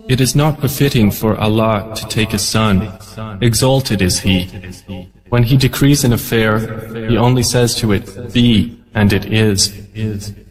It is not befitting for Allah to take a son. Exalted is He. When He decrees an affair, He only says to it, be, and it is.